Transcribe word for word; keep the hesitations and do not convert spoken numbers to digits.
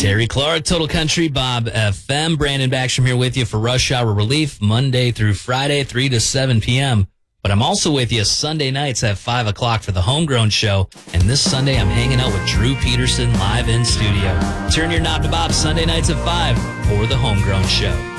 Terry Clark, Total Country, Bob F M. Brandon Backstrom here with you for Rush Hour Relief, Monday through Friday, three to seven p.m. But I'm also with you Sunday nights at five o'clock for the Homegrown Show. And this Sunday, I'm hanging out with Drew Peterson live in studio. Turn your knob to Bob Sunday nights at five for the Homegrown Show.